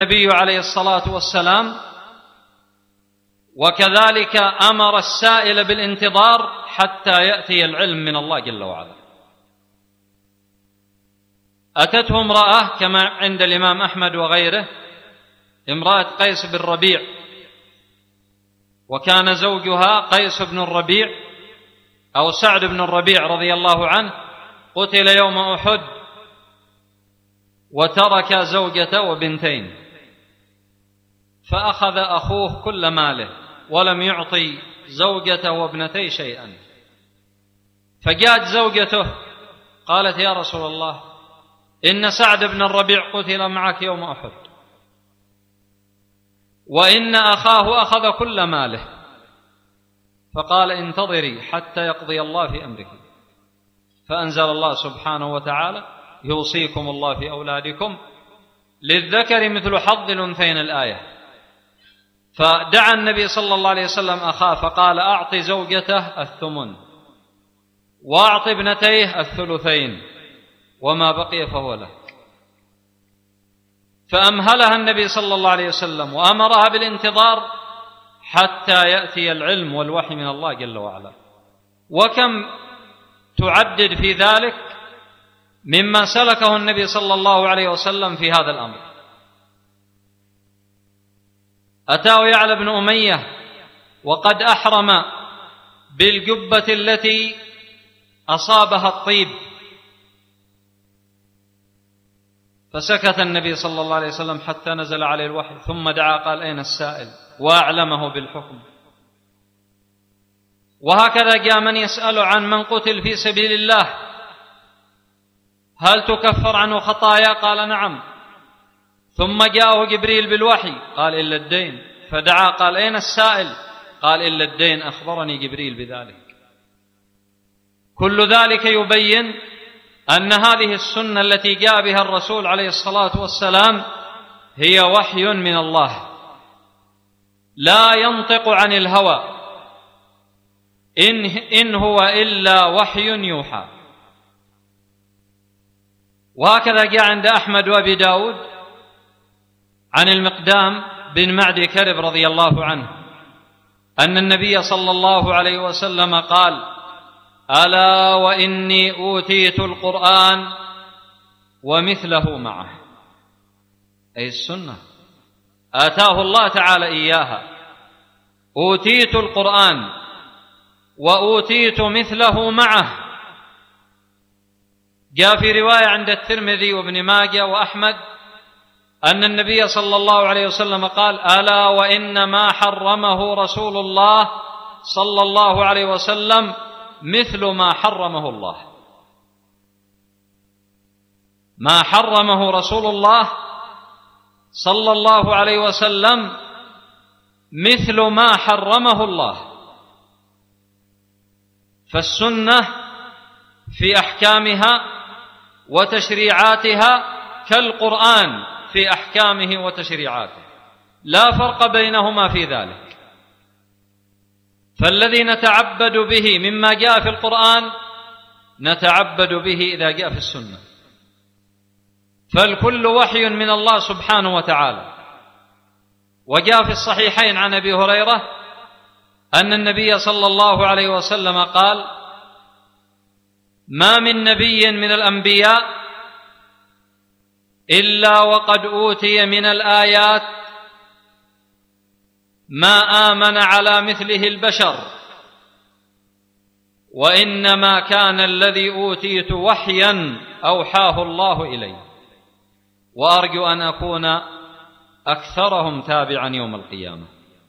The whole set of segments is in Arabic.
النبي عليه الصلاة والسلام، وكذلك أمر السائل بالانتظار حتى يأتي العلم من الله جل وعلا. أتته امرأة كما عند الإمام أحمد وغيره، امرأة قيس بن ربيع، وكان زوجها قيس بن الربيع أو سعد بن الربيع رضي الله عنه، قتل يوم أحد وترك زوجة وبنتين، فأخذ أخوه كل ماله ولم يعطي زوجته وابنتيه شيئا. فجاءت زوجته قالت: يا رسول الله، إن سعد بن الربيع قتل معك يوم أحد، وإن أخاه أخذ كل ماله. فقال: انتظري حتى يقضي الله في أمرك. فأنزل الله سبحانه وتعالى: يوصيكم الله في أولادكم للذكر مثل حظ الأنثيين، الآية. فدعا النبي صلى الله عليه وسلم أخاه فقال: أعط زوجته الثمن، وأعط ابنتيه الثلثين، وما بقي فهو لك. فأمهلها النبي صلى الله عليه وسلم وأمرها بالانتظار حتى يأتي العلم والوحي من الله جل وعلا. وكم تعدد في ذلك مما سلكه النبي صلى الله عليه وسلم في هذا الأمر. أتاه يعلى بن أمية وقد أحرم بالجبة التي أصابها الطيب، فسكت النبي صلى الله عليه وسلم حتى نزل عليه الوحي، ثم دعا قال: أين السائل؟ وأعلمه بالحكم. وهكذا جاء من يسأل عن من قتل في سبيل الله: هل تكفر عنه خطايا؟ قال: نعم. ثم جاءه جبريل بالوحي قال: إلا الدين. فدعا قال: أين السائل؟ قال: إلا الدين، أخبرني جبريل بذلك. كل ذلك يبين أن هذه السنة التي جاء بها الرسول عليه الصلاة والسلام هي وحي من الله، لا ينطق عن الهوى، إن هو إلا وحي يوحى. وهكذا جاء عند أحمد وأبي داود عن المقدام بن معدي كرب رضي الله عنه أن النبي صلى الله عليه وسلم قال: ألا وإني أوتيت القرآن ومثله معه، أي السنة آتاه الله تعالى إياها. أوتيت القرآن وأوتيت مثله معه. جاء في رواية عند الترمذي وابن ماجه وأحمد أن النبي صلى الله عليه وسلم قال: ألا وإن ما حرمه رسول الله صلى الله عليه وسلم مثل ما حرمه الله. ما حرمه رسول الله صلى الله عليه وسلم مثل ما حرمه الله. فالسنة في أحكامها وتشريعاتها كالقرآن في أحكامه وتشريعاته، لا فرق بينهما في ذلك. فالذي نتعبد به مما جاء في القرآن نتعبد به إذا جاء في السنة، فالكل وحي من الله سبحانه وتعالى. وجاء في الصحيحين عن أبي هريرة أن النبي صلى الله عليه وسلم قال: ما من نبي من الأنبياء إلا وقد أوتي من الآيات ما آمن على مثله البشر، وإنما كان الذي أوتيت وحيا أوحاه الله إلي، وأرجو أن أكون أكثرهم تابعا يوم القيامة.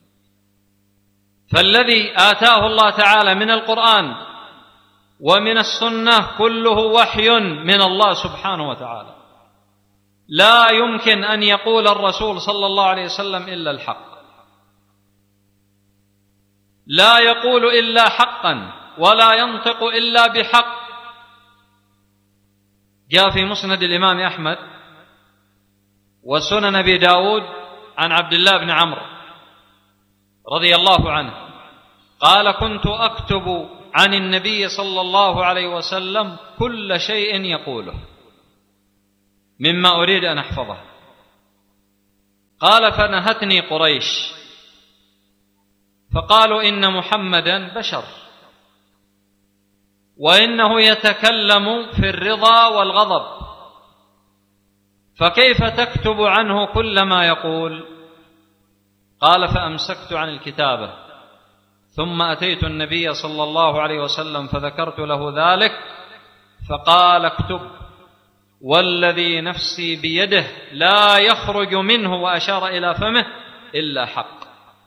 فالذي آتاه الله تعالى من القرآن ومن السنة كله وحي من الله سبحانه وتعالى، لا يمكن أن يقول الرسول صلى الله عليه وسلم إلا الحق، لا يقول إلا حقا ولا ينطق إلا بحق. جاء في مسند الإمام أحمد وسنن أبي داود عن عبد الله بن عمرو رضي الله عنه قال: كنت أكتب عن النبي صلى الله عليه وسلم كل شيء يقوله مما أريد أن أحفظه، قال: فنهتني قريش فقالوا: إن محمدا بشر، وإنه يتكلم في الرضا والغضب، فكيف تكتب عنه كل ما يقول؟ قال: فأمسكت عن الكتابة، ثم أتيت النبي صلى الله عليه وسلم فذكرت له ذلك، فقال: اكتب والذي نفسي بيده لا يخرج منه، وأشار إلى فمه، إلا حق.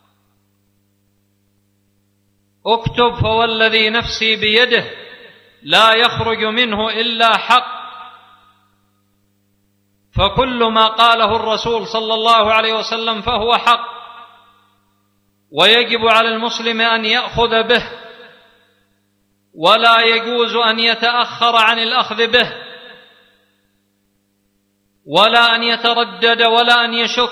اكتب فوالذي نفسي بيده لا يخرج منه إلا حق. فكل ما قاله الرسول صلى الله عليه وسلم فهو حق، ويجب على المسلم أن يأخذ به، ولا يجوز أن يتأخر عن الأخذ به، ولا أن يتردد ولا أن يشك.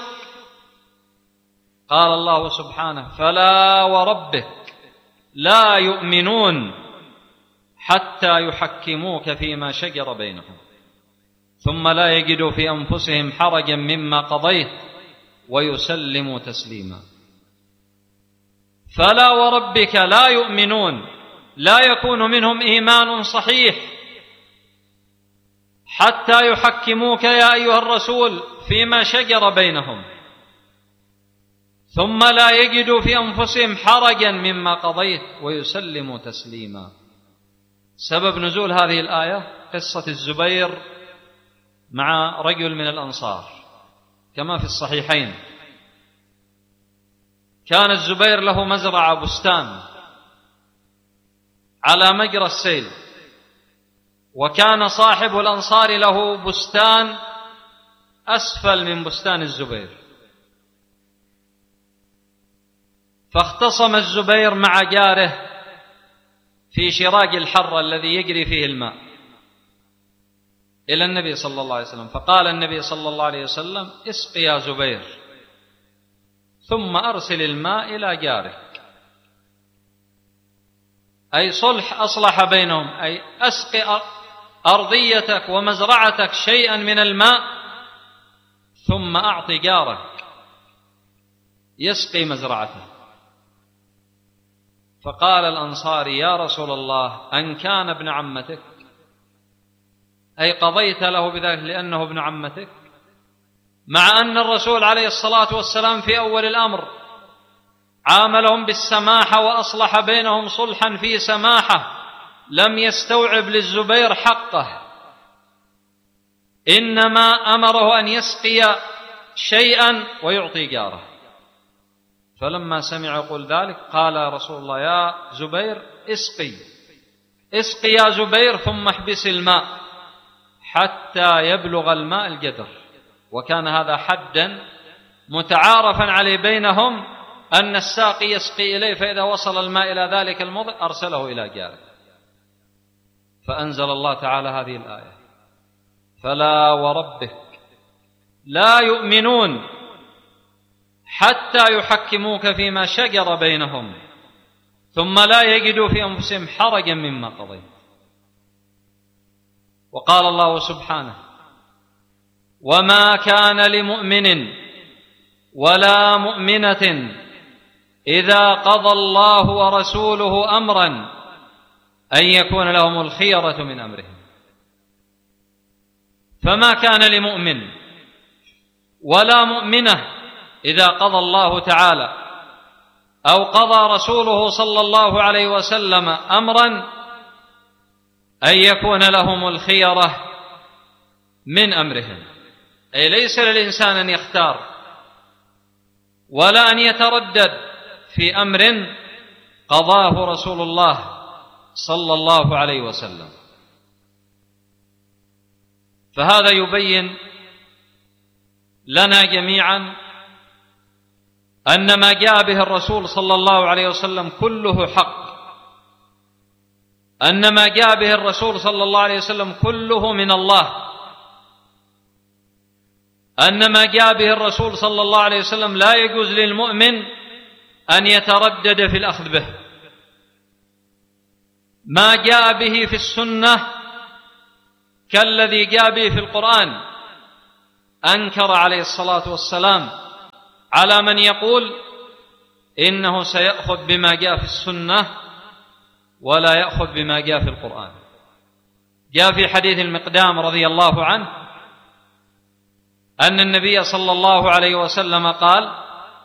قال الله سبحانه: فلا وربك لا يؤمنون حتى يحكموك فيما شجر بينهم ثم لا يجدوا في أنفسهم حرجا مما قضيت ويسلموا تسليما. فلا وربك لا يؤمنون، لا يكون منهم إيمان صحيح حتى يحكموك يا أيها الرسول فيما شجر بينهم ثم لا يجدوا في أنفسهم حرجا مما قضيت ويسلموا تسليما. سبب نزول هذه الآية قصة الزبير مع رجل من الأنصار كما في الصحيحين. كان الزبير له مزرعة بستان على مجرى السيل، وكان صاحب الأنصار له بستان أسفل من بستان الزبير، فاختصم الزبير مع جاره في شراج الحر الذي يجري فيه الماء إلى النبي صلى الله عليه وسلم، فقال النبي صلى الله عليه وسلم: اسق يا زبير ثم أرسل الماء إلى جارك، أي صلح أصلح بينهم، أي أسق أرضيتك ومزرعتك شيئا من الماء ثم أعط جارك يسقي مزرعته. فقال الأنصاري: يا رسول الله، أن كان ابن عمتك، أي قضيت له بذلك لأنه ابن عمتك؟ مع أن الرسول عليه الصلاة والسلام في أول الأمر عاملهم بالسماحة وأصلح بينهم صلحا في سماحة، لم يستوعب للزبير حقه، إنما أمره أن يسقي شيئا ويعطي جاره. فلما سمع يقول ذلك قال رسول الله: يا زبير اسقي يا زبير ثم احبس الماء حتى يبلغ الماء الجدر. وكان هذا حدا متعارفا عليه بينهم، أن الساقي يسقي إليه، فإذا وصل الماء إلى ذلك الموضع أرسله إلى جاره. فأنزل الله تعالى هذه الآية: فلا وربك لا يؤمنون حتى يحكموك فيما شجر بينهم ثم لا يجدوا في أنفسهم حرجا مما قضيت. وقال الله سبحانه: وما كان لمؤمن ولا مؤمنة إذا قضى الله ورسوله أمرا أن يكون لهم الخيرة من أمرهم. فما كان لمؤمن ولا مؤمنة إذا قضى الله تعالى أو قضى رسوله صلى الله عليه وسلم أمرا أن يكون لهم الخيرة من أمرهم، أي ليس للإنسان أن يختار ولا أن يتردد في أمر قضاه رسول الله صلى الله عليه وسلم. فهذا يبين لنا جميعا أن ما جاء به الرسول صلى الله عليه وسلم كله حق، أن ما جاء به الرسول صلى الله عليه وسلم كله من الله، أن ما جاء به الرسول صلى الله عليه وسلم لا يجوز للمؤمن أن يتردد في الأخذ به. ما جاء به في السنة كالذي جاء به في القرآن، أنكر عليه الصلاة والسلام على من يقول إنه سيأخذ بما جاء في السنة ولا يأخذ بما جاء في القرآن. جاء في حديث المقدام رضي الله عنه أن النبي صلى الله عليه وسلم قال: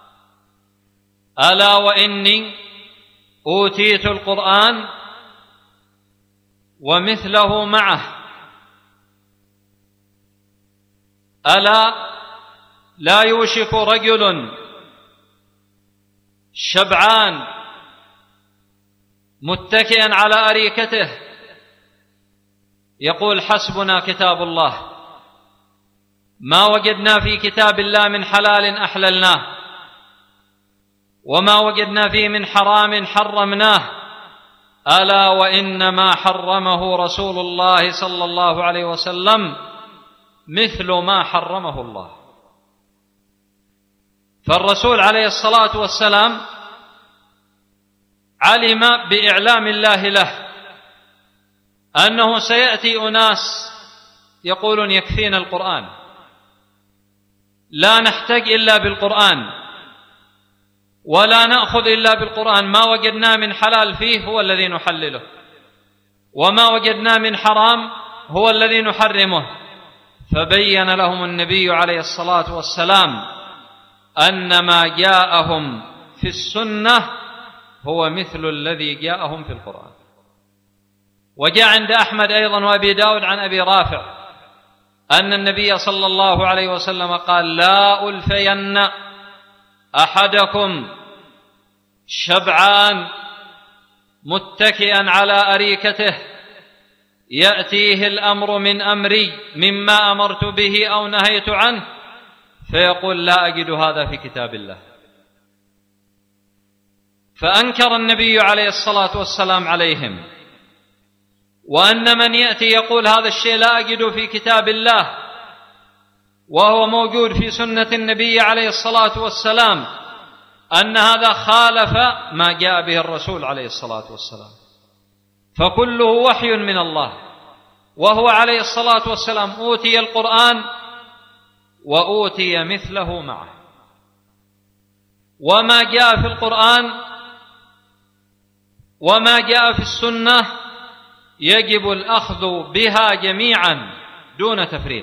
ألا وإني أوتيت القرآن ومثله معه، ألا لا يوشك رجل شبعان متكئا على أريكته يقول: حسبنا كتاب الله، ما وجدنا في كتاب الله من حلال أحللناه، وما وجدنا فيه من حرام حرمناه، ألا وإنما حرمه رسول الله صلى الله عليه وسلم مثل ما حرمه الله. فالرسول عليه الصلاة والسلام علم بإعلام الله له أنه سيأتي أناس يقولون: يكفينا القرآن، لا نحتاج إلا بالقرآن، ولا نأخذ إلا بالقرآن، ما وجدنا من حلال فيه هو الذي نحلله، وما وجدنا من حرام هو الذي نحرمه. فبين لهم النبي عليه الصلاة والسلام أن ما جاءهم في السنة هو مثل الذي جاءهم في القرآن. وجاء عند أحمد أيضا وأبي داود عن أبي رافع أن النبي صلى الله عليه وسلم قال: لا ألفين أحدكم شبعان متكئا على أريكته يأتيه الأمر من أمري مما أمرت به أو نهيت عنه فيقول: لا أجد هذا في كتاب الله. فأنكر النبي عليه الصلاة والسلام عليهم، وأن من يأتي يقول هذا الشيء لا أجد في كتاب الله وهو موجود في سنة النبي عليه الصلاة والسلام، أن هذا خالف ما جاء به الرسول عليه الصلاة والسلام. فكله وحي من الله، وهو عليه الصلاة والسلام أوتي القرآن وأوتي مثله معه. وما جاء في القرآن وما جاء في السنة يجب الأخذ بها جميعا دون تفريط.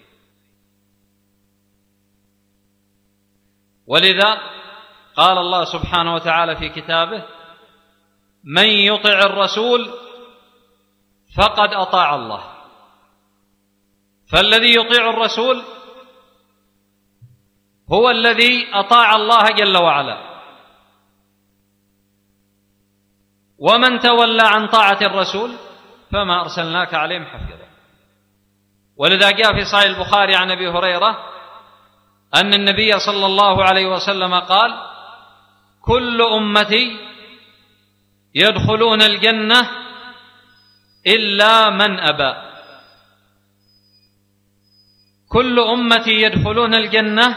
ولذا قال الله سبحانه وتعالى في كتابه: من يطع الرسول فقد أطاع الله. فالذي يطيع الرسول هو الذي أطاع الله جل وعلا، ومن تولى عن طاعة الرسول فما أرسلناك عليهم حفيظا. ولذا جاء في صحيح البخاري عن أبي هريرة أن النبي صلى الله عليه وسلم قال: كل أمتي يدخلون الجنة إلا من أبى. كل أمتي يدخلون الجنة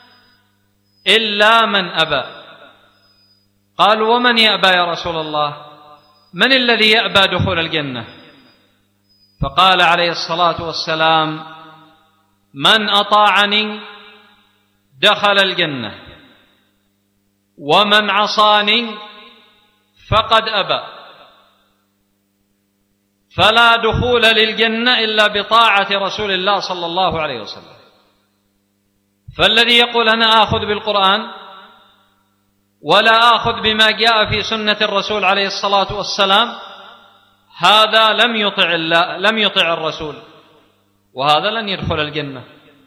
إلا من أبى. قالوا: ومن يأبى يا رسول الله؟ من الذي يأبى دخول الجنة؟ فقال عليه الصلاة والسلام: من أطاعني دخل الجنة، ومن عصاني فقد أبى. فلا دخول للجنة إلا بطاعة رسول الله صلى الله عليه وسلم. فالذي يقول أنا آخذ بالقرآن ولا آخذ بما جاء في سنة الرسول عليه الصلاة والسلام، هذا لم يطع الرسول، وهذا لن يدخل الجنة.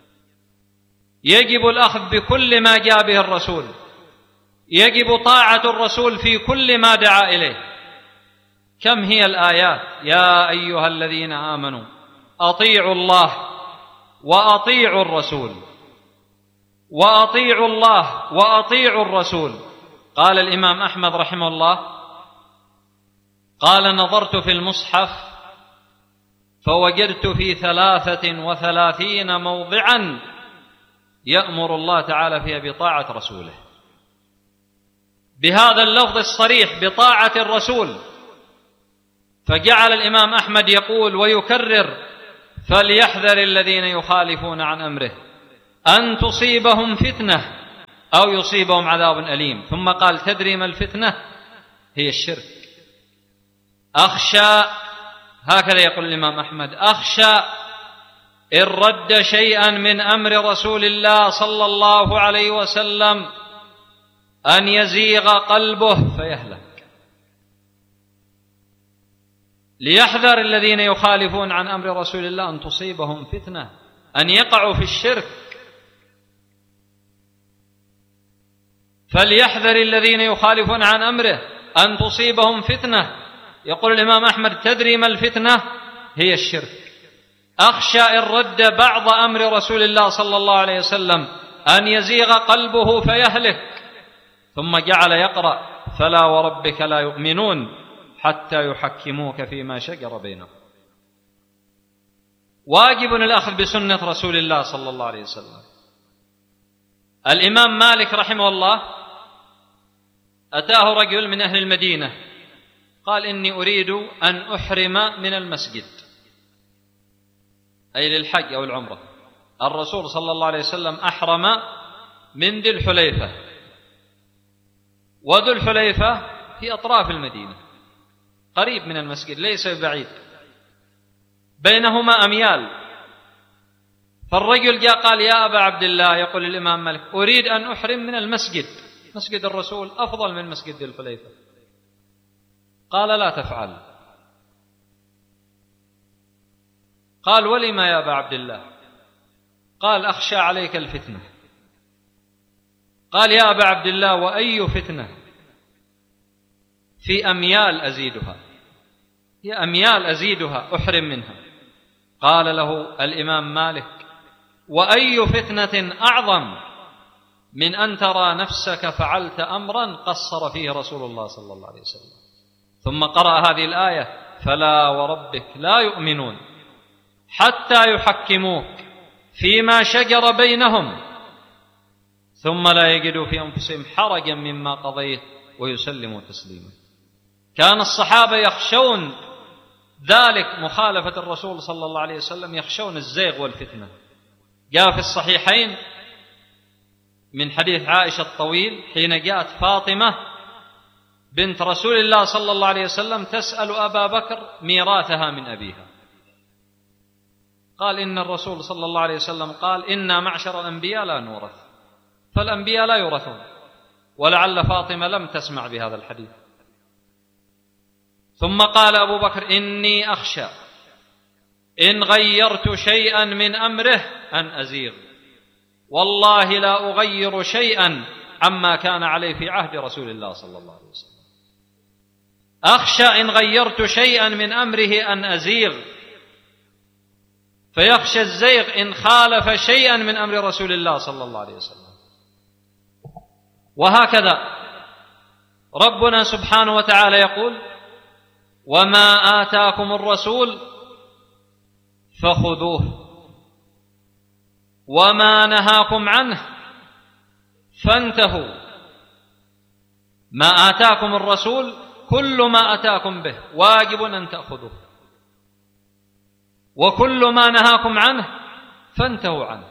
يجب الأخذ بكل ما جاء به الرسول، يجب طاعة الرسول في كل ما دعا إليه. كم هي الآيات: يا أيها الذين آمنوا أطيعوا الله وأطيعوا الرسول، وأطيعوا الله وأطيعوا الرسول. قال الإمام أحمد رحمه الله: قال: نظرت في المصحف فوجدت في 33 موضعا يأمر الله تعالى فيها بطاعة رسوله، بهذا اللفظ الصريح بطاعة الرسول. فجعل الإمام أحمد يقول ويكرر: فليحذر الذين يخالفون عن أمره أن تصيبهم فتنة أو يصيبهم عذاب أليم. ثم قال: تدري ما الفتنة؟ هي الشرك. أخشى، هكذا يقول الإمام أحمد، أخشى إن رد شيئا من أمر رسول الله صلى الله عليه وسلم أن يزيغ قلبه فيهلك. ليحذر الذين يخالفون عن أمر رسول الله أن تصيبهم فتنة، أن يقعوا في الشرك. فليحذر الذين يخالفون عن أمره أن تصيبهم فتنة. يقول الإمام أحمد: تدري ما الفتنة؟ هي الشرك. أخشى إن رد بعض أمر رسول الله صلى الله عليه وسلم أن يزيغ قلبه فيهلك. ثم جعل يقرأ: فلا وربك لا يؤمنون حتى يحكموك فيما شجر بينهم. واجب الأخذ بسنة رسول الله صلى الله عليه وسلم. الإمام مالك رحمه الله أتاه رجل من أهل المدينة قال: إني أريد أن أحرم من المسجد، أي للحج أو العمرة. الرسول صلى الله عليه وسلم أحرم من ذي الحليفة، وذو الحليفة في أطراف المدينة قريب من المسجد ليس بعيد، بينهما أميال. فالرجل جاء قال: يا أبا عبد الله، يقول الإمام مالك، أريد أن أحرم من المسجد، مسجد الرسول أفضل من مسجد ذي الحليفة. قال: لا تفعل. قال: ولما يا أبا عبد الله؟ قال: أخشى عليك الفتنة. قال: يا أبا عبد الله، وأي فتنة؟ في أميال أزيدها، هي أميال أزيدها أحرم منها. قال له الإمام مالك: وأي فتنة أعظم من أن ترى نفسك فعلت أمرا قصر فيه رسول الله صلى الله عليه وسلم. ثم قرأ هذه الآية: فلا وربك لا يؤمنون حتى يحكموك فيما شجر بينهم ثم لا يجدوا في أنفسهم حرجا مما قضيت ويسلموا تسليما. كان الصحابة يخشون ذلك، مخالفة الرسول صلى الله عليه وسلم، يخشون الزيغ والفتنة. جاء في الصحيحين من حديث عائشة الطويل حين جاءت فاطمة بنت رسول الله صلى الله عليه وسلم تسأل أبا بكر ميراثها من أبيها، قال: إن الرسول صلى الله عليه وسلم قال: إنا معشر الأنبياء لا نورث، فالأنبياء لا يورثون. ولعل فاطمة لم تسمع بهذا الحديث. ثم قال أبو بكر: إني أخشى إن غيرت شيئا من أمره أن أزيغ، والله لا أغير شيئا عما كان عليه في عهد رسول الله صلى الله عليه وسلم. أخشى إن غيرت شيئا من أمره أن أزيغ، فيخشى الزيغ إن خالف شيئا من أمر رسول الله صلى الله عليه وسلم. وهكذا ربنا سبحانه وتعالى يقول: وما آتاكم الرسول فخذوه وما نهاكم عنه فانتهوا. ما آتاكم الرسول، كل ما أتاكم به واجب أن تأخذوه، وكل ما نهاكم عنه فانتهوا عنه.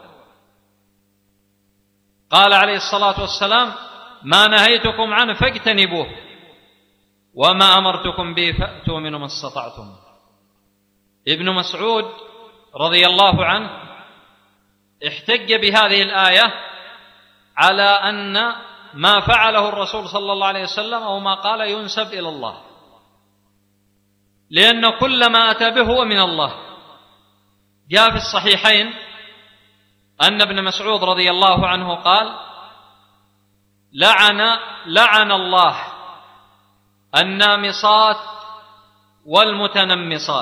قال عليه الصلاة والسلام: ما نهيتكم عنه فاجتنبوه وما أمرتكم به فأتوا منه ما استطعتم. ابن مسعود رضي الله عنه احتج بهذه الآية على أن ما فعله الرسول صلى الله عليه وسلم أو ما قال ينسب إلى الله، لأن كل ما أتى به هو من الله. جاء في الصحيحين أن ابن مسعود رضي الله عنه قال: لعن الله النامصات والمتنمصات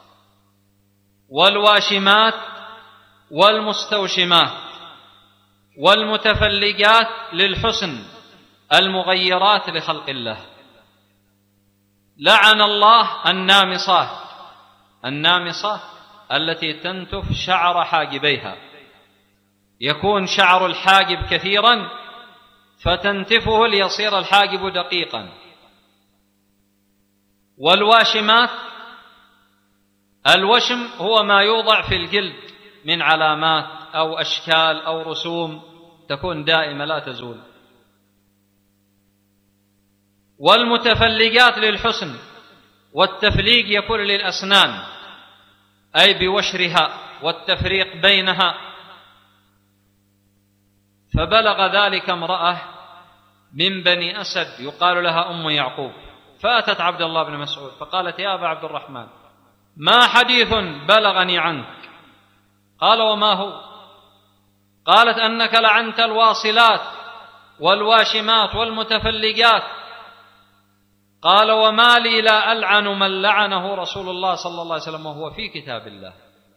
والواشمات والمستوشمات والمتفلجات للحسن المغيرات لخلق الله. لعن الله النامصات، النامصة التي تنتف شعر حاجبيها، يكون شعر الحاجب كثيرا فتنتفه ليصير الحاجب دقيقا. والواشمات، الوشم هو ما يوضع في الجلد من علامات أو أشكال أو رسوم تكون دائمة لا تزول. والمتفلقات للحسن، والتفليق يكون للأسنان أي بوشرها والتفريق بينها. فبلغ ذلك امرأة من بني أسد يقال لها أم يعقوب، فأتت عبد الله بن مسعود فقالت: يا أبا عبد الرحمن، ما حديث بلغني عنك؟ قال: وما هو؟ قالت: أنك لعنت الواصلات والواشمات والمتفلقات. قال: وما لي لا ألعن من لعنه رسول الله صلى الله عليه وسلم وهو في كتاب الله.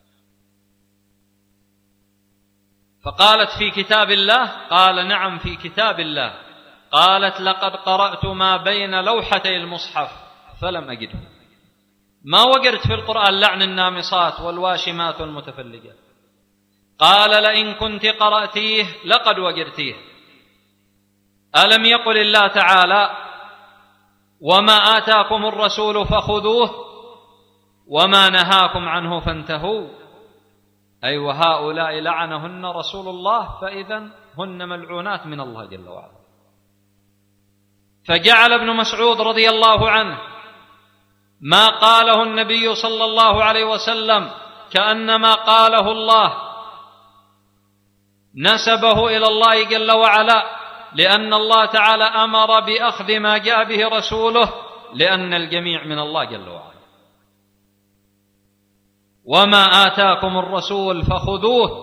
فقالت: في كتاب الله؟ قال: نعم في كتاب الله. قالت: لقد قرأت ما بين لوحتي المصحف فلم أجده. ما وجدت في القرآن لعن النامصات والواشمات والمتفلقات. قال: لئن كنت قرأتيه لقد وجدتيه. ألم يقل الله تعالى: وما آتاكم الرسول فخذوه وما نهاكم عنه فانتهوا؟ أي وهؤلاء لعنهن رسول الله، فإذا هن ملعونات من الله جل وعلا. فجعل ابن مسعود رضي الله عنه ما قاله النبي صلى الله عليه وسلم كأنما قاله الله، نسبه إلى الله جل وعلا، لأن الله تعالى أمر بأخذ ما جاء به رسوله، لأن الجميع من الله جل وعلا. وما آتاكم الرسول فخذوه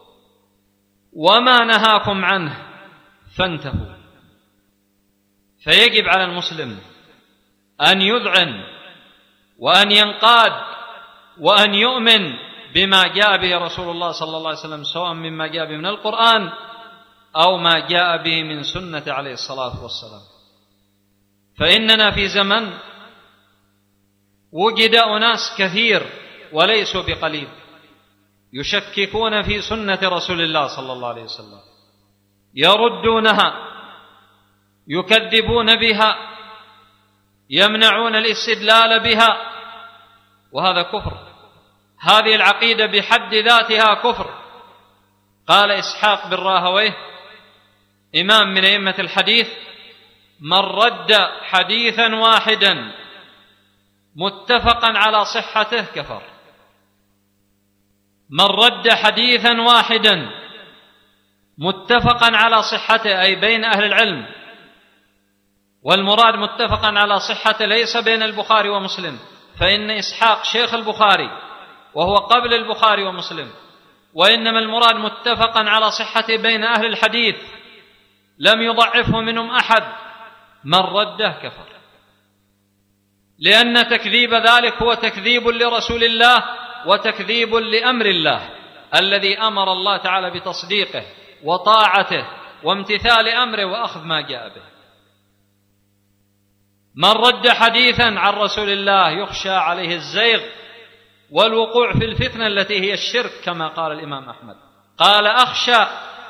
وما نهاكم عنه فانتهوا. فيجب على المسلم أن يذعن وأن ينقاد وأن يؤمن بما جاء به رسول الله صلى الله عليه وسلم، سواء مما جاء به من القرآن أو ما جاء به من سنة عليه الصلاة والسلام. فإننا في زمن وجد أناس كثير وليسوا بقليل يشككون في سنة رسول الله صلى الله عليه وسلم، يردونها، يكذبون بها، يمنعون الاستدلال بها، وهذا كفر. هذه العقيدة بحد ذاتها كفر. قال إسحاق بن راهويه إمام من أئمة الحديث: من رد حديثا واحدا متفقا على صحته كفر. من رد حديثا واحدا متفقا على صحته، أي بين أهل العلم، والمراد متفقا على صحته ليس بين البخاري ومسلم، فإن إسحاق شيخ البخاري وهو قبل البخاري ومسلم، وإنما المراد متفقا على صحته بين أهل الحديث لم يضعفه منهم أحد. من رده كفر، لأن تكذيب ذلك هو تكذيب لرسول الله وتكذيب لأمر الله الذي أمر الله تعالى بتصديقه وطاعته وامتثال أمره وأخذ ما جاء به. من رد حديثا عن رسول الله يخشى عليه الزيغ والوقوع في الفتنة التي هي الشرك، كما قال الإمام أحمد، قال: أخشى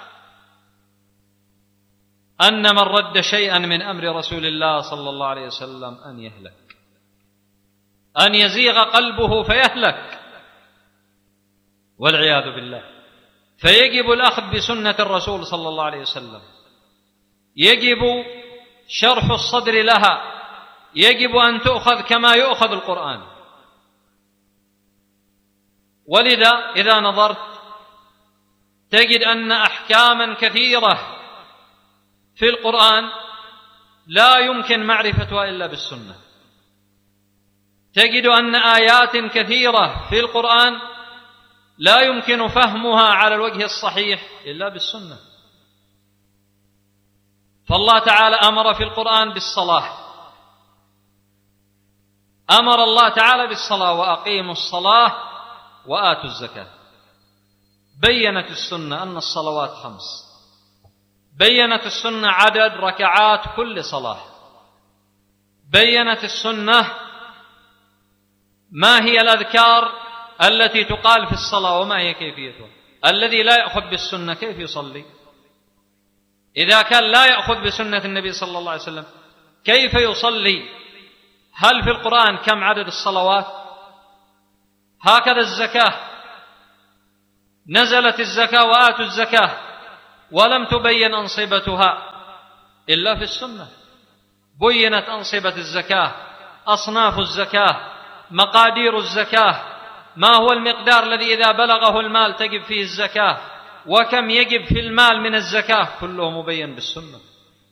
أن من رد شيئا من أمر رسول الله صلى الله عليه وسلم أن يهلك، أن يزيغ قلبه فيهلك والعياذ بالله. فيجب الأخذ بسنة الرسول صلى الله عليه وسلم، يجب شرح الصدر لها، يجب أن تؤخذ كما يؤخذ القرآن. ولذا إذا نظرت تجد أن أحكاما كثيرة في القرآن لا يمكن معرفتها إلا بالسنة. تجد أن آيات كثيرة في القرآن لا يمكن فهمها على الوجه الصحيح إلا بالسنة. فالله تعالى أمر في القرآن بالصلاة، أمر الله تعالى بالصلاة: وأقيموا الصلاة وآتوا الزكاة. بيّنت السنة أن الصلوات 5، بيّنت السنة عدد ركعات كل صلاة، بيّنت السنة ما هي الأذكار التي تقال في الصلاة وما هي كيفيتها. الذي لا يأخذ بالسنة كيف يصلي؟ إذا كان لا يأخذ بسنة النبي صلى الله عليه وسلم كيف يصلي؟ هل في القرآن كم عدد الصلوات؟ هكذا الزكاة، نزلت الزكاة وآتوا الزكاة، ولم تبين أنصبتها إلا في السنة. بينت أنصبة الزكاة، أصناف الزكاة، مقادير الزكاة، ما هو المقدار الذي إذا بلغه المال تجب فيه الزكاة، وكم يجب في المال من الزكاة، كله مبين بالسنة.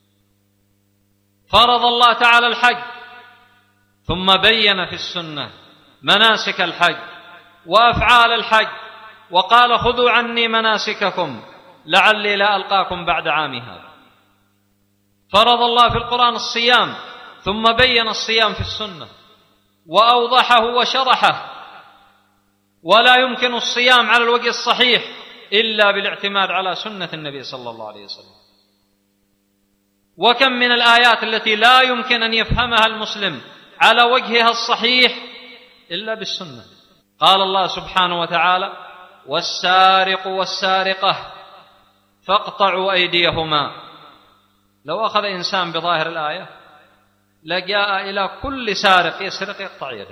فرض الله تعالى الحج ثم بين في السنة مناسك الحج وأفعال الحج، وقال خذوا عني مناسككم لعلي لا ألقاكم بعد عامي هذا. فرض الله في القرآن الصيام ثم بين الصيام في السنة وأوضحه وشرحه، ولا يمكن الصيام على الوجه الصحيح إلا بالاعتماد على سنة النبي صلى الله عليه وسلم. وكم من الآيات التي لا يمكن أن يفهمها المسلم على وجهها الصحيح إلا بالسنة. قال الله سبحانه وتعالى: والسارق والسارقة فاقطعوا أيديهما. لو أخذ إنسان بظاهر الآية لجاء إلى كل سارق يسرق يقطع يده،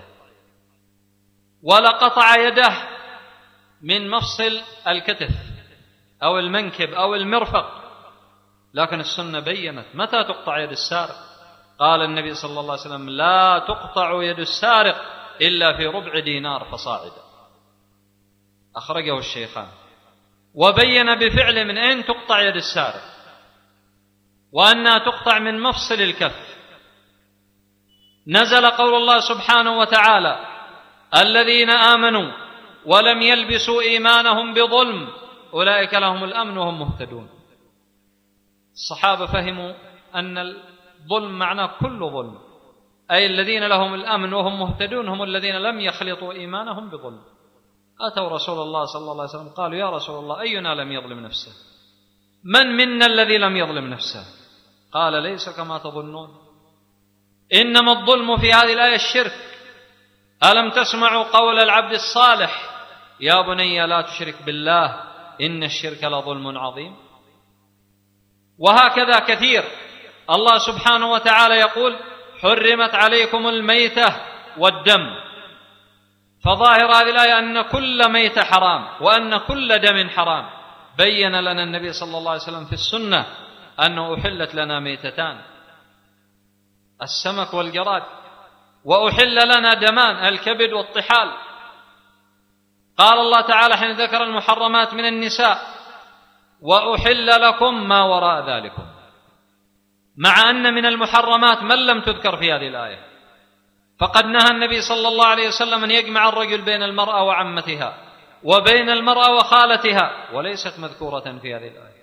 ولقطع يده من مفصل الكتف أو المنكب أو المرفق. لكن السنة بيّنت متى تقطع يد السارق. قال النبي صلى الله عليه وسلم: لا تقطع يد السارق إلا في ربع دينار فصاعدا. أخرجه الشيخان. وبين بفعل من أين تقطع يد السارق، وأنها تقطع من مفصل الكف. نزل قول الله سبحانه وتعالى: الذين آمنوا ولم يلبسوا إيمانهم بظلم أولئك لهم الأمن وهم مهتدون. الصحابة فهموا أن الظلم معناه كل ظلم، أي الذين لهم الأمن وهم مهتدون هم الذين لم يخلطوا إيمانهم بظلم. أتوا رسول الله صلى الله عليه وسلم قالوا: يا رسول الله، أينا لم يظلم نفسه؟ من منا الذي لم يظلم نفسه؟ قال: ليس كما تظنون، إنما الظلم في هذه الآية الشرك. ألم تسمعوا قول العبد الصالح: يا بني لا تشرك بالله إن الشرك لظلم عظيم. وهكذا كثير. الله سبحانه وتعالى يقول: حرمت عليكم الميتة والدم. فظاهر هذه الآية أن كل ميتة حرام وأن كل دم حرام. بين لنا النبي صلى الله عليه وسلم في السنة أنه أحلت لنا ميتتان، السمك والجراد، وأحل لنا دمان، الكبد والطحال. قال الله تعالى حين ذكر المحرمات من النساء: وأحل لكم ما وراء ذلكم، مع أن من المحرمات من لم تذكر في هذه الآية. فقد نهى النبي صلى الله عليه وسلم أن يجمع الرجل بين المرأة وعمتها وبين المرأة وخالتها، وليست مذكورة في هذه الآية.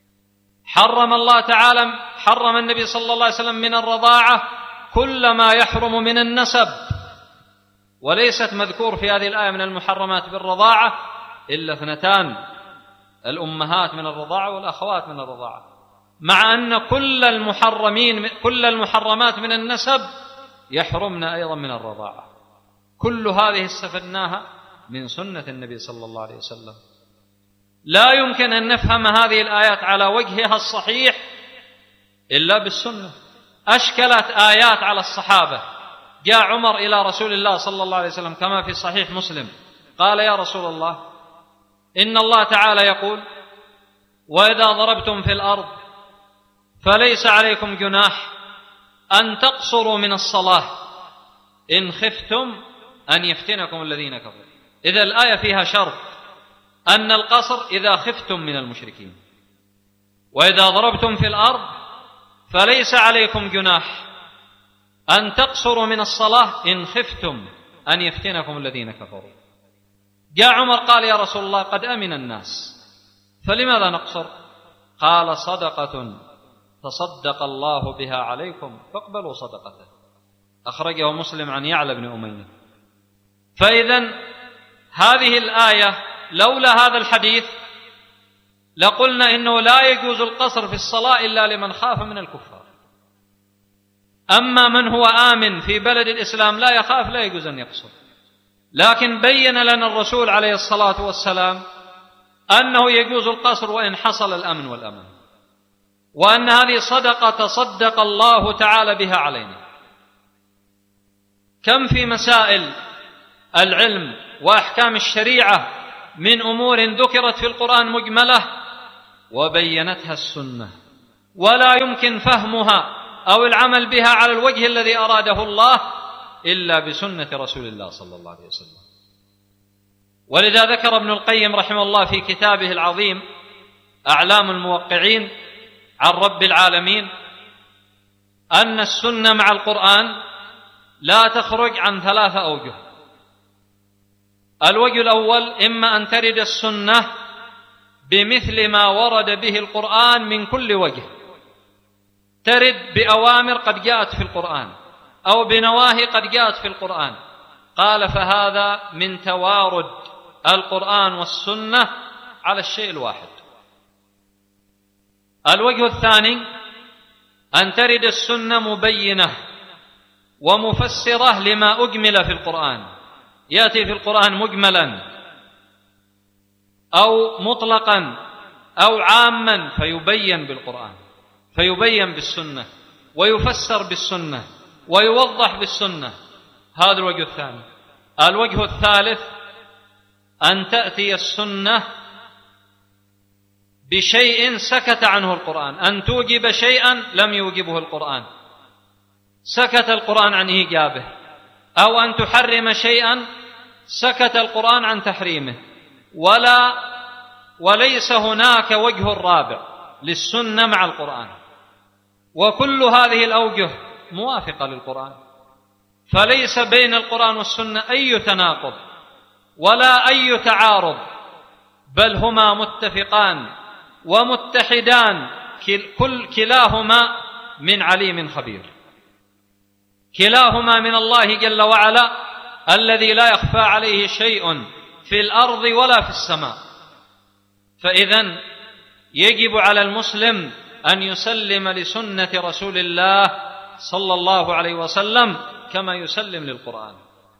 حرم النبي صلى الله عليه وسلم من الرضاعة كل ما يحرم من النسب، وليست مذكور في هذه الآية من المحرمات بالرضاعة إلا اثنتان: الأمهات من الرضاعة والأخوات من الرضاعة، مع أن كل المحرمات من النسب يحرمن أيضا من الرضاعة. كل هذه استفدناها من سنة النبي صلى الله عليه وسلم. لا يمكن أن نفهم هذه الآيات على وجهها الصحيح إلا بالسنة. أشكلت آيات على الصحابة. جاء عمر إلى رسول الله صلى الله عليه وسلم كما في صحيح مسلم، قال: يا رسول الله، إن الله تعالى يقول: وإذا ضربتم في الأرض فليس عليكم جناح أن تقصروا من الصلاة إن خفتم أن يفتنكم الذين كفروا. إذا الآية فيها شرط أن القصر إذا خفتم من المشركين. وإذا ضربتم في الأرض فليس عليكم جناح أن تقصروا من الصلاة إن خفتم أن يفتنكم الذين كفروا. جاء عمر قال: يا رسول الله، قد أمن الناس، فلماذا نقصر؟ قال: صدقة تصدق الله بها عليكم فاقبلوا صدقته. أخرجه مسلم عن يعلى بن أمية. فإذن هذه الآية لولا هذا الحديث لقلنا إنه لا يجوز القصر في الصلاة إلا لمن خاف من الكفار. أما من هو آمن في بلد الإسلام لا يخاف لا يجوز أن يقصر. لكن بين لنا الرسول عليه الصلاة والسلام أنه يجوز القصر وإن حصل الأمن والأمان، وأن هذه صدقة تصدق الله تعالى بها علينا. كم في مسائل العلم وأحكام الشريعة من أمور ذكرت في القرآن مجملة وبينتها السنة، ولا يمكن فهمها أو العمل بها على الوجه الذي أراده الله إلا بسنة رسول الله صلى الله عليه وسلم. ولذا ذكر ابن القيم رحمه الله في كتابه العظيم أعلام الموقعين عن رب العالمين أن السنة مع القرآن لا تخرج عن 3 أوجه. الوجه الأول: إما أن ترد السنة بمثل ما ورد به القرآن من كل وجه، ترد بأوامر قد جاءت في القرآن أو بنواهي قد جاءت في القرآن، قال فهذا من توارد القرآن والسنة على الشيء الواحد. الوجه الثاني: أن ترد السنة مبينة ومفسرة لما أجمل في القرآن، يأتي في القرآن مجملا أو مطلقا أو عاما فيبين بالقرآن، فيبين بالسنة ويفسر بالسنة ويوضح بالسنة. هذا الوجه الثاني. الوجه الثالث: أن تأتي السنة بشيء سكت عنه القرآن، أن توجب شيئا لم يوجبه القرآن، سكت القرآن عن إيجابه، أو أن تحرم شيئا سكت القرآن عن تحريمه، وليس هناك وجه رابع للسنة مع القرآن. وكل هذه الأوجه موافقة للقرآن، فليس بين القرآن والسنة أي تناقض ولا أي تعارض، بل هما متفقان ومتحدان، كلاهما من عليم خبير، كلاهما من الله جل وعلا الذي لا يخفى عليه شيء في الأرض ولا في السماء. فإذن يجب على المسلم أن يسلم لسنة رسول الله صلى الله عليه وسلم كما يسلم للقرآن.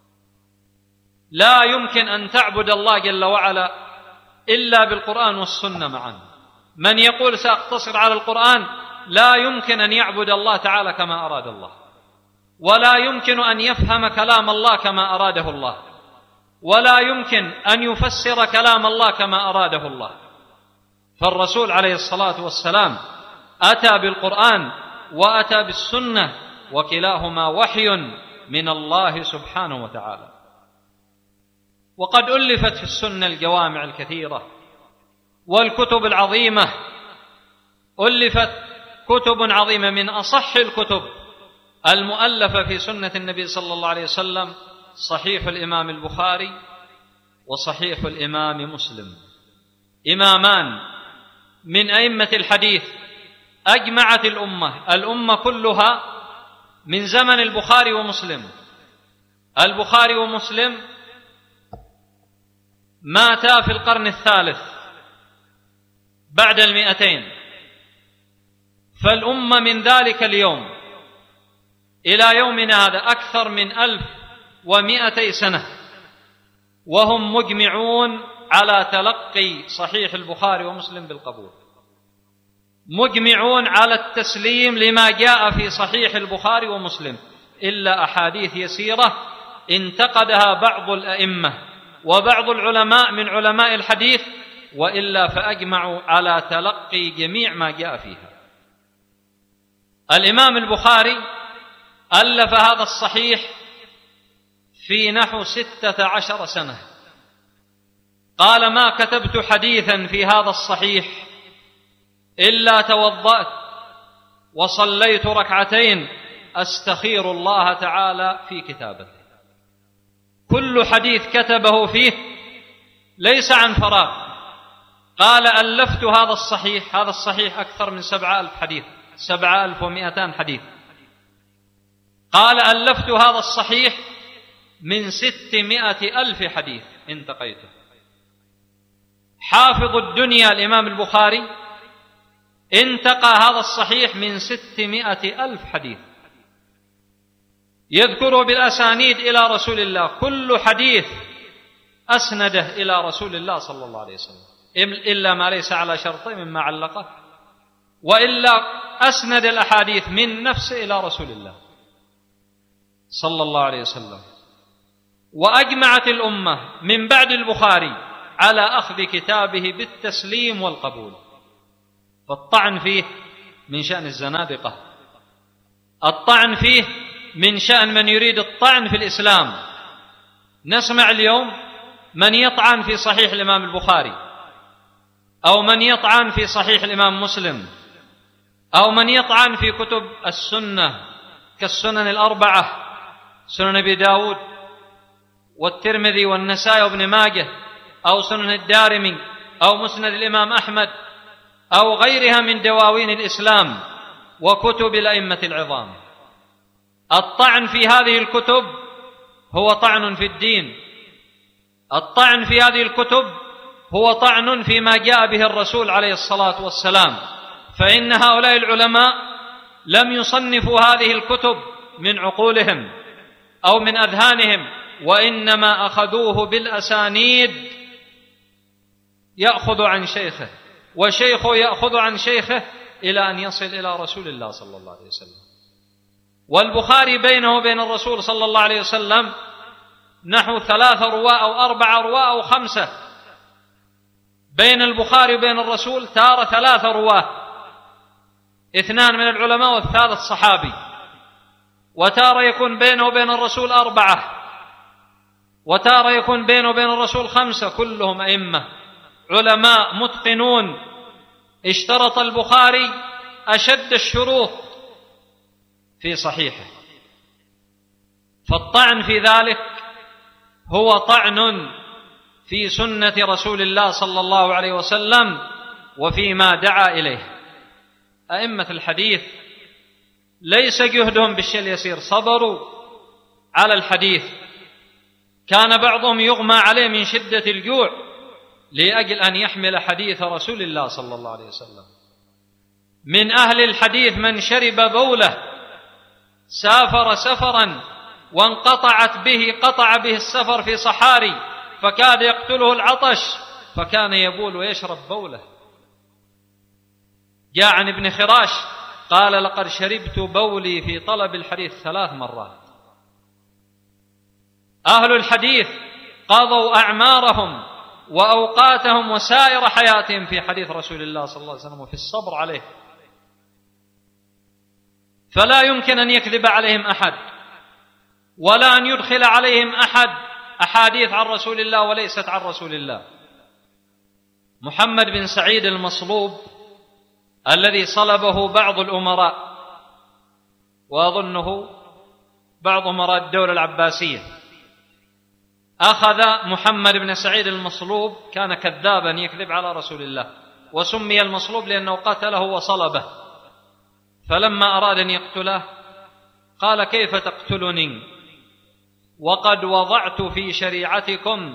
لا يمكن أن تعبد الله جل وعلا إلا بالقرآن والسنة معا. من يقول سأقتصر على القرآن لا يمكن أن يعبد الله تعالى كما أراد الله، ولا يمكن أن يفهم كلام الله كما أراده الله، ولا يمكن أن يفسر كلام الله كما أراده الله. فالرسول عليه الصلاة والسلام أتى بالقرآن وأتى بالسنة، وكلاهما وحي من الله سبحانه وتعالى. وقد ألفت في السنة الجوامع الكثيرة والكتب العظيمة، ألفت كتب عظيمة، من أصح الكتب المؤلفة في سنة النبي صلى الله عليه وسلم صحيح الإمام البخاري وصحيح الإمام مسلم، إمامان من أئمة الحديث أجمعت الأمة كلها من زمن البخاري ومسلم. البخاري ومسلم ماتا في القرن الثالث بعد 200، فالأمة من ذلك اليوم إلى يومنا هذا أكثر من 1200 سنة وهم مجمعون على تلقي صحيح البخاري ومسلم بالقبول، مجمعون على التسليم لما جاء في صحيح البخاري ومسلم، إلا أحاديث يسيرة انتقدها بعض الأئمة وبعض العلماء من علماء الحديث، وإلا فأجمعوا على تلقي جميع ما جاء فيها. الإمام البخاري ألف هذا الصحيح في نحو 16 سنة، قال: ما كتبت حديثا في هذا الصحيح إلا توضأت وصليت ركعتين أستخير الله تعالى في كتابته. كل حديث كتبه فيه ليس عن فراغ. قال: ألفت هذا الصحيح، هذا الصحيح أكثر من 7000 حديث، 7200 حديث. قال: ألفت هذا الصحيح من 600,000 حديث انتقيته. حافظ الدنيا الإمام البخاري انتقى هذا الصحيح من 600,000 حديث، يذكره بالأسانيد إلى رسول الله، كل حديث أسنده إلى رسول الله صلى الله عليه وسلم، إلا ما ليس على شرطه مما علقه، وإلا أسند الأحاديث من نفسه إلى رسول الله صلى الله عليه وسلم. وأجمعت الأمة من بعد البخاري على أخذ كتابه بالتسليم والقبول، فالطعن فيه من شأن الزنادقة، الطعن فيه من شأن من يريد الطعن في الإسلام. نسمع اليوم من يطعن في صحيح الإمام البخاري، أو من يطعن في صحيح الإمام مسلم، أو من يطعن في كتب السنة كالسنن الأربعة، سنن أبي داود والترمذي والنسائي وابن ماجه، أو سنن الدارمي، أو مسند الإمام أحمد، أو غيرها من دواوين الإسلام وكتب الأئمة العظام. الطعن في هذه الكتب هو طعن في الدين، الطعن في هذه الكتب هو طعن فيما جاء به الرسول عليه الصلاة والسلام، فإن هؤلاء العلماء لم يصنفوا هذه الكتب من عقولهم أو من أذهانهم، وإنما أخذوه بالأسانيد، يأخذ عن شيخه وشيخه يأخذ عن شيخه إلى أن يصل إلى رسول الله صلى الله عليه وسلم. والبخاري بينه وبين الرسول صلى الله عليه وسلم نحو 3 رواة أو 4 رواة أو 5. بين البخاري وبين الرسول تارة 3 رواة، 2 من العلماء والثالث صحابي، وتارة يكون بينه وبين الرسول 4، وتارة يكون بينه وبين الرسول 5، كلهم أئمة علماء متقنون. اشترط البخاري أشد الشروط في صحيحه، فالطعن في ذلك هو طعن في سنة رسول الله صلى الله عليه وسلم وفيما دعا إليه. أئمة الحديث ليس جهدهم بالشيء اليسير، صبروا على الحديث. كان بعضهم يغمى عليه من شدة الجوع لأجل أن يحمل حديث رسول الله صلى الله عليه وسلم. من أهل الحديث من شرب بوله، سافر سفرا قطع به السفر في صحاري، فكاد يقتله العطش، فكان يبول ويشرب بوله. جاء عن ابن خراش قال: لقد شربت بولي في طلب الحديث 3 مرات. أهل الحديث قضوا أعمارهم وأوقاتهم وسائر حياتهم في حديث رسول الله صلى الله عليه وسلم وفي الصبر عليه، فلا يمكن أن يكذب عليهم أحد، ولا أن يدخل عليهم أحد أحاديث عن رسول الله وليست عن رسول الله. محمد بن سعيد المصلوب الذي صلبه بعض الأمراء، وأظنه بعض أمراء الدولة العباسية، أخذ محمد بن سعيد المصلوب، كان كذابا يكذب على رسول الله، وسمي المصلوب لأنه قتله وصلبه. فلما أراد أن يقتله قال: كيف تقتلني وقد وضعت في شريعتكم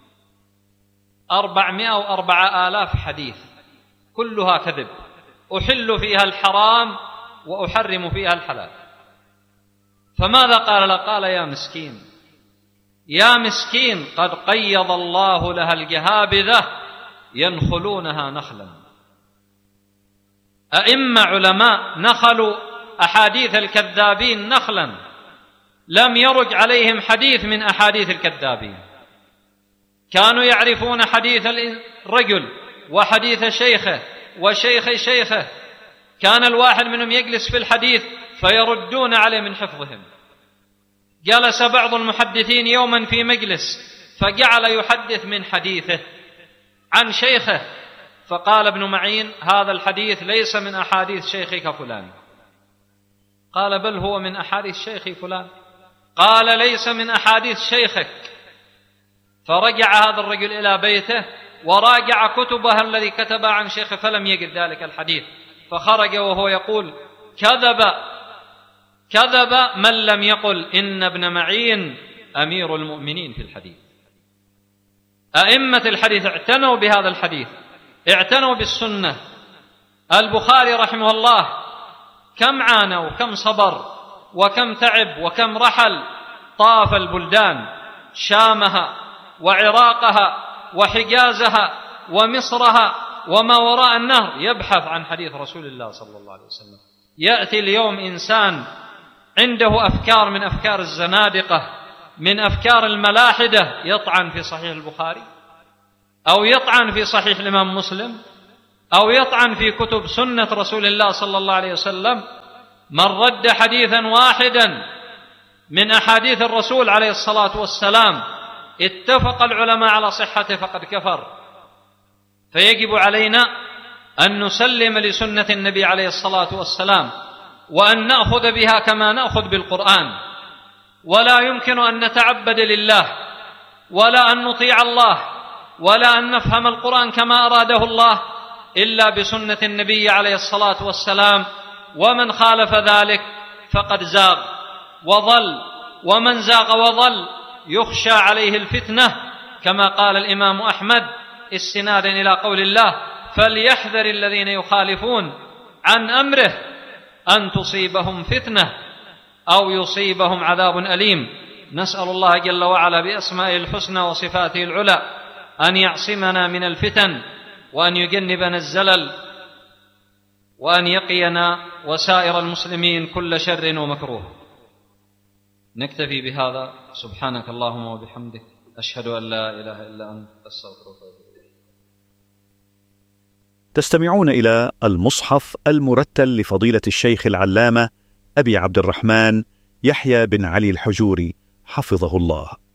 404,000 حديث كلها كذب، أحل فيها الحرام وأحرم فيها الحلال. فماذا قال له؟ قال: يا مسكين، يا مسكين، قد قيض الله لها الجهابذة ينخلونها نخلا. أئمة علماء نخلوا أحاديث الكذابين نخلا، لم يرج عليهم حديث من أحاديث الكذابين. كانوا يعرفون حديث الرجل وحديث شيخه وشيخ شيخه، كان الواحد منهم يجلس في الحديث فيردون عليه من حفظهم. جلس بعض المحدثين يوما في مجلس فجعل يحدث من حديثه عن شيخه، فقال ابن معين: هذا الحديث ليس من أحاديث شيخك فلان. قال: بل هو من أحاديث شيخي فلان. قال: ليس من أحاديث شيخك. فرجع هذا الرجل إلى بيته وراجع كتبه الذي كتبها عن شيخه فلم يجد ذلك الحديث، فخرج وهو يقول: كذب من لم يقل إن ابن معين أمير المؤمنين في الحديث. أئمة الحديث اعتنوا بهذا الحديث، اعتنوا بالسنة. البخاري رحمه الله كم عانى وكم صبر وكم تعب وكم رحل، طاف البلدان، شامها وعراقها وحجازها ومصرها وما وراء النهر، يبحث عن حديث رسول الله صلى الله عليه وسلم. يأتي اليوم إنسان عنده أفكار من أفكار الزنادقة، من أفكار الملاحدة، يطعن في صحيح البخاري أو يطعن في صحيح الإمام مسلم أو يطعن في كتب سنة رسول الله صلى الله عليه وسلم، من رد حديثا واحدا من أحاديث الرسول عليه الصلاة والسلام اتفق العلماء على صحته فقد كفر. فيجب علينا أن نسلم لسنة النبي عليه الصلاة والسلام، وأن نأخذ بها كما نأخذ بالقرآن، ولا يمكن أن نتعبد لله، ولا أن نطيع الله، ولا أن نفهم القرآن كما أراده الله إلا بسنة النبي عليه الصلاة والسلام. ومن خالف ذلك فقد زاغ وضل، ومن زاغ وضل يخشى عليه الفتنة، كما قال الإمام أحمد استنادا إلى قول الله: فليحذر الذين يخالفون عن أمره أن تصيبهم فتنة أو يصيبهم عذاب أليم. نسأل الله جل وعلا بأسمائه الحسنى وصفاته العلى أن يعصمنا من الفتن، وأن يجنبنا الزلل، وأن يقينا وسائر المسلمين كل شر ومكروه. نكتفي بهذا. سبحانك اللهم وبحمدك، أشهد أن لا إله إلا أنت، أستغفرك وأتوب إليك. تستمعون إلى المصحف المرتل لفضيلة الشيخ العلامة أبي عبد الرحمن يحيى بن علي الحجوري حفظه الله.